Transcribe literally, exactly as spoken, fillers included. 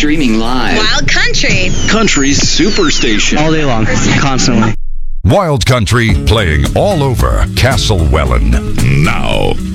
Streaming live. Wild Country. Country's superstation. All day long, constantly. Wild Country playing all over Castle Welland. Now.